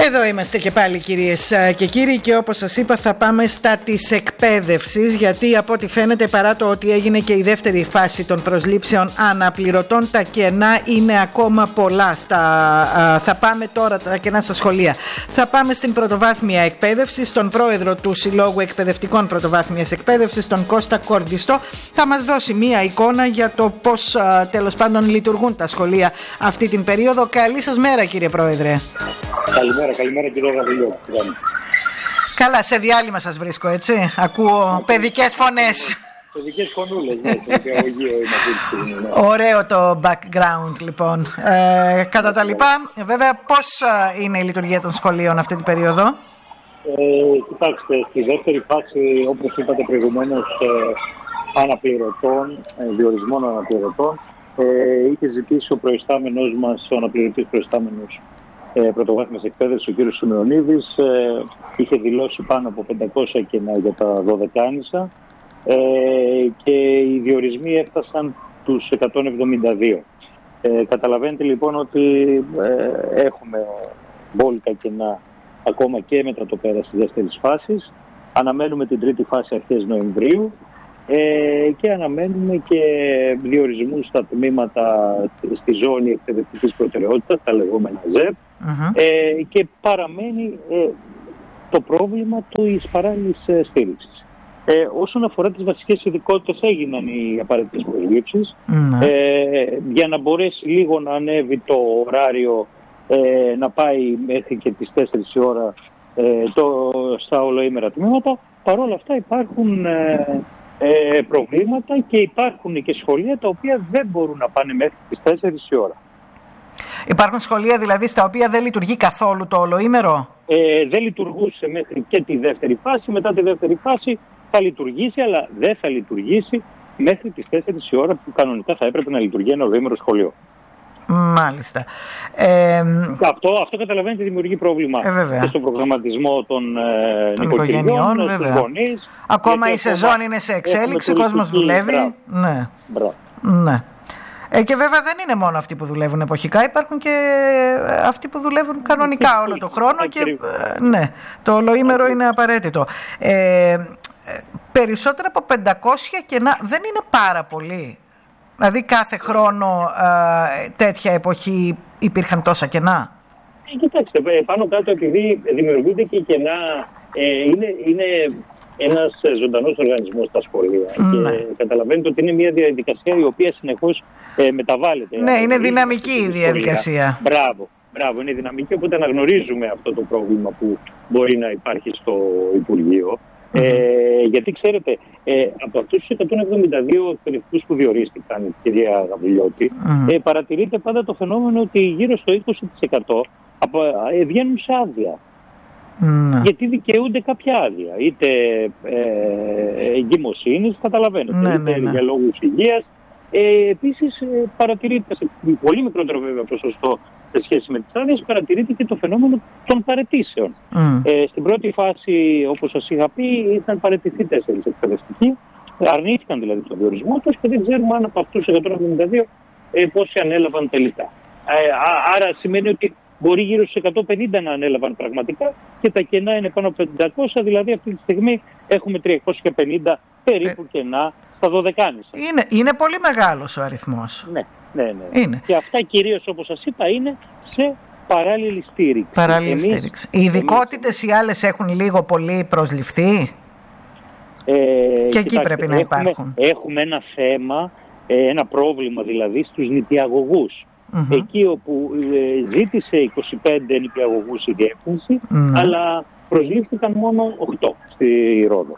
Εδώ είμαστε και πάλι, κυρίες και κύριοι, και όπως σας είπα θα πάμε στα της εκπαίδευσης, γιατί από ό,τι φαίνεται, παρά το ότι έγινε και η δεύτερη φάση των προσλήψεων αναπληρωτών, τα κενά είναι ακόμα πολλά. Θα πάμε τώρα τα κενά στα σχολεία. Θα πάμε στην πρωτοβάθμια εκπαίδευση, στον πρόεδρο του Συλλόγου Εκπαιδευτικών Πρωτοβάθμιας Εκπαίδευσης, τον Κώστα Κορδιστό. Θα μας δώσει μία εικόνα για το πώς τέλος πάντων λειτουργούν τα σχολεία αυτή την περίοδο. Καλή σας μέρα, κύριε Πρόεδρε. Καλημέρα κύριε Γαβριλιώτη. Καλά, σε διάλειμμα σας βρίσκω, έτσι. Ακούω παιδικές φωνές. Παιδικές φωνούλες, ναι, το υπηαγωγείο είναι αυτή τη στιγμή. Ναι. Ωραίο το background, λοιπόν. Κατά τα λοιπά, βέβαια, πώς είναι η λειτουργία των σχολείων αυτή την περίοδο? Κοιτάξτε, στη δεύτερη φάση, όπως είπατε προηγουμένως, αναπληρωτών, διορισμών αναπληρωτών, είχε ζητήσει ο προϊστάμενος μας, ο αναπληρωτής προϊστάμενος πρωτοβάθμιας εκπαίδευσης, ο κ. Σιμεωνίδης, είχε δηλώσει πάνω από 500 κενά για τα 12 και οι διορισμοί έφτασαν τους 172. Καταλαβαίνετε λοιπόν ότι έχουμε μπόλικα κενά ακόμα και μετά το πέρας της δεύτερης φάσης. Αναμένουμε την τρίτη φάση αρχές Νοεμβρίου και αναμένουμε και διορισμούς στα τμήματα στη ζώνη εκπαιδευτικής προτεραιότητας, τα λεγόμενα ΖΕΠ, και παραμένει το πρόβλημα της παράλληλης στήριξης. Όσον αφορά τις βασικές ειδικότητες, έγιναν οι απαραίτητες προσλήψεις για να μπορέσει λίγο να ανέβει το ωράριο, να πάει μέχρι και τις 4 η ώρα στα ολοήμερα τμήματα. Παρ' όλα αυτά υπάρχουν προβλήματα και υπάρχουν και σχολεία τα οποία δεν μπορούν να πάνε μέχρι τις 4 η ώρα. Υπάρχουν σχολεία δηλαδή στα οποία δεν λειτουργεί καθόλου το ολοήμερο? Δεν λειτουργούσε μέχρι και τη δεύτερη φάση. Μετά τη δεύτερη φάση θα λειτουργήσει, αλλά δεν θα λειτουργήσει μέχρι τις 4 η ώρα που κανονικά θα έπρεπε να λειτουργεί ένα ολοήμερο σχολείο. Μάλιστα. Αυτό καταλαβαίνετε δημιουργεί πρόβλημα και στον προγραμματισμό των νοικοκυριών, των γονείς. Ακόμα η σεζόν είναι σε εξέλιξη, ο κόσμος δουλεύει. Ναι. Και βέβαια δεν είναι μόνο αυτοί που δουλεύουν εποχικά, υπάρχουν και αυτοί που δουλεύουν κανονικά όλο το χρόνο και ναι, το ολοήμερο είναι απαραίτητο. Περισσότερα από 500 κενά δεν είναι πάρα πολύ? Δηλαδή κάθε χρόνο τέτοια εποχή υπήρχαν τόσα κενά? Κοιτάξτε, πάνω κάτω επειδή δημιουργούνται και κενά, είναι ένας ζωντανός οργανισμός στα σχολεία και καταλαβαίνετε ότι είναι μια διαδικασία η οποία συνεχώς μεταβάλλεται. Ναι, είναι δυναμική η διαδικασία. Μπράβο, είναι δυναμική, οπότε αναγνωρίζουμε αυτό το πρόβλημα που μπορεί να υπάρχει στο Υπουργείο. Γιατί ξέρετε, από αυτούς τους 172 εκπαιδευτικούς που διορίστηκαν, κυρία Γαβριλιώτη, παρατηρείται πάντα το φαινόμενο ότι γύρω στο 20% βγαίνουν σε άδεια. Γιατί δικαιούνται κάποια άδεια, είτε εγκυμοσύνης, καταλαβαίνετε, είτε για λόγους υγείας. Επίσης παρατηρείται σε πολύ μικρότερο βέβαια ποσοστό σε σχέση με τις άδειες, παρατηρείται και το φαινόμενο των παραιτήσεων. Στην πρώτη φάση, όπως σας είχα πει, ήταν παραιτηθεί 4 εκπαιδευτικοί, αρνήθηκαν δηλαδή τον διορισμό τους και δεν ξέρουμε αν από αυτούς τους 172 πόσοι ανέλαβαν τελικά. Άρα σημαίνει ότι μπορεί γύρω στους 150 να ανέλαβαν πραγματικά και τα κενά είναι πάνω από 500, δηλαδή αυτή τη στιγμή έχουμε 350 περίπου κενά στα 12. Είναι πολύ μεγάλος ο αριθμός. Ναι. Είναι. Και αυτά κυρίως, όπως σας είπα, είναι σε παράλληλη στήριξη. Οι ειδικότητες οι άλλες έχουν λίγο πολύ προσληφθεί? Και εκεί πρέπει να υπάρχουν. Έχουμε ένα θέμα, ένα πρόβλημα δηλαδή στους νηπιαγωγούς. Εκεί όπου ζήτησε 25 νηπιαγωγούς η διεύθυνση, αλλά προσλήφθηκαν μόνο 8 στη Ρόδο.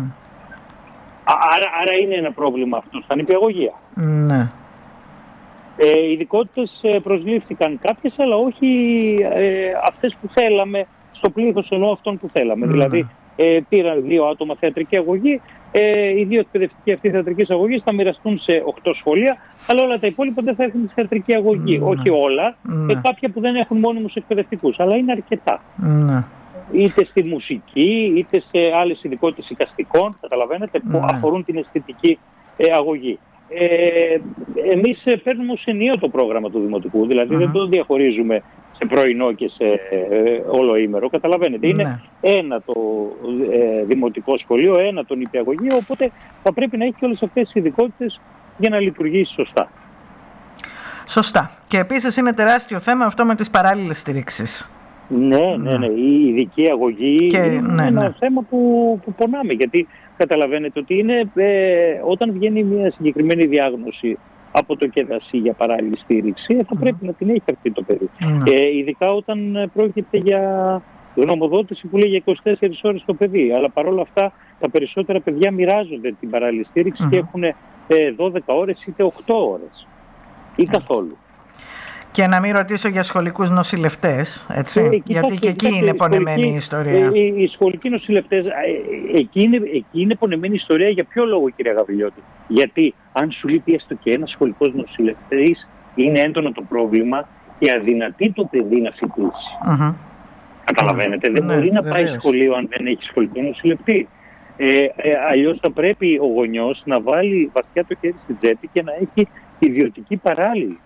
Άρα είναι ένα πρόβλημα αυτό στα νηπιαγωγεία. Ναι. Οι ειδικότητες προσλήφθηκαν κάποιες, αλλά όχι αυτές που θέλαμε, στο πλήθος εννοώ αυτών που θέλαμε. Δηλαδή πήραν 2 άτομα θεατρική αγωγή, οι 2 εκπαιδευτικοί αυτοί θεατρικής αγωγής θα μοιραστούν σε 8 σχολεία, αλλά όλα τα υπόλοιπα δεν θα έχουν θεατρική αγωγή. Όχι όλα, κάποια που δεν έχουν μόνιμους εκπαιδευτικούς, αλλά είναι αρκετά. Είτε στη μουσική, είτε σε άλλες ειδικότητες εικαστικών, καταλαβαίνετε, που αφορούν την αισθητική αγωγή. Εμείς παίρνουμε ως ενιαίο το πρόγραμμα του Δημοτικού, δηλαδή δεν το διαχωρίζουμε σε πρωινό και σε όλοήμερο. Καταλαβαίνετε, είναι ένα το δημοτικό σχολείο, ένα το νηπιαγωγείο, οπότε θα πρέπει να έχει και όλες αυτές τις ειδικότητες για να λειτουργήσει σωστά. Σωστά. Και επίσης είναι τεράστιο θέμα αυτό με τις παράλληλες στηρίξεις. Ναι. Η ειδική αγωγή είναι ένα θέμα που πονάμε, γιατί καταλαβαίνετε ότι είναι όταν βγαίνει μια συγκεκριμένη διάγνωση από το ΚΕΔΑΣΥ για παράλληλη στήριξη, θα πρέπει να την έχει αυτή το παιδί. Ειδικά όταν πρόκειται για γνωμοδότηση που λέει για 24 ώρες το παιδί. Αλλά παρόλα αυτά τα περισσότερα παιδιά μοιράζονται την παράλληλη στήριξη και έχουν 12 ώρες είτε 8 ώρες ή καθόλου. Και να μην ρωτήσω για σχολικούς νοσηλευτές, έτσι, γιατί και εκεί είναι πονεμένη η ιστορία. Οι σχολικοί νοσηλευτές, εκεί είναι πονεμένη η ιστορία. Για ποιο λόγο, κύριε Γαβριλιώτη? Γιατί αν σου λείπει έστω και ένας σχολικός νοσηλευτής, είναι έντονο το πρόβλημα και αδυνατεί το παιδί να φοιτήσει. Καταλαβαίνετε, δεν μπορεί να πάει σχολείο αν δεν έχει σχολικό νοσηλευτή. Αλλιώς θα πρέπει ο γονιός να βάλει βαθιά το χέρι στην τσέπη και να έχει ιδιωτική παράλληλη.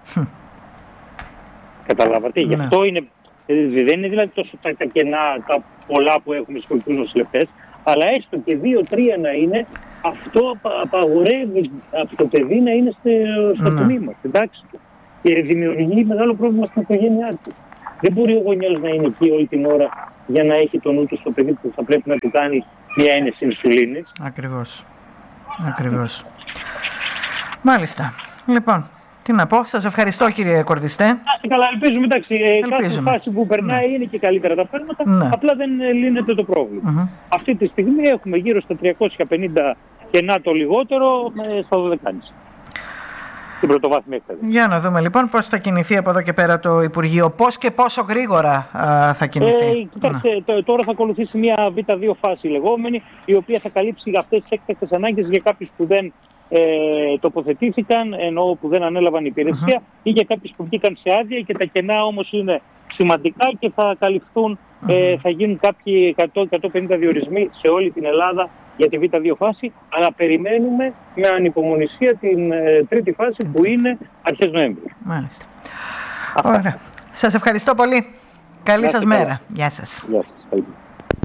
Καταλάβατε, γι' αυτό δεν είναι δηλαδή τόσο τα κενά, τα πολλά που έχουμε σχολικούς νοσηλευτές, αλλά έστω και 2-3 να είναι, αυτό απαγορεύει από το παιδί να είναι στα τμήμα, στην τάξη του. Και δημιουργεί μεγάλο πρόβλημα στην οικογένειά του. Δεν μπορεί ο γονιός να είναι εκεί όλη την ώρα για να έχει το νου του στο παιδί που θα πρέπει να του κάνει μια ένεση ινσουλίνης. Ακριβώς. Μάλιστα. Λοιπόν, τι να πω, σας ευχαριστώ κύριε Κορδιστέ. Καλά, ελπίζουμε, εντάξει, κάθε φάση που περνάει είναι και καλύτερα τα πράγματα, απλά δεν λύνεται το πρόβλημα. Αυτή τη στιγμή έχουμε γύρω στα 350 κενά το λιγότερο στα 12. Στην πρωτοβάθμια εκπαίδευση. Για να δούμε λοιπόν πώς θα κινηθεί από εδώ και πέρα το Υπουργείο. Πώς και πόσο γρήγορα θα κινηθεί. Κοιτάξτε, τώρα θα ακολουθήσει μια Β2 φάση λεγόμενη, η οποία θα καλύψει αυτές τις έκτακτες ανάγκες για κάποιους που δεν τοποθετήθηκαν, ενώ που δεν ανέλαβαν υπηρεσία, ή για κάποιους που βγήκαν σε άδεια, και τα κενά όμως είναι σημαντικά και θα καλυφθούν, θα γίνουν κάποιοι 100-150 διορισμοί σε όλη την Ελλάδα για τη Β2 φάση, αλλά περιμένουμε με ανυπομονησία την τρίτη φάση που είναι αρχές Νοέμβρη. Μάλιστα. Ωραία. Σας ευχαριστώ πολύ. Καλή σας μέρα. Γεια σας. Γεια σας.